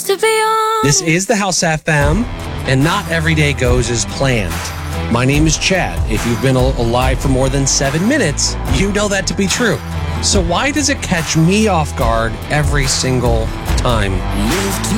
used to be on. This is the House FM, and not every day goes as planned. My name is Chad. If you've been alive for more than 7 minutes, you know that to be true. So why does it catch me off guard every single time?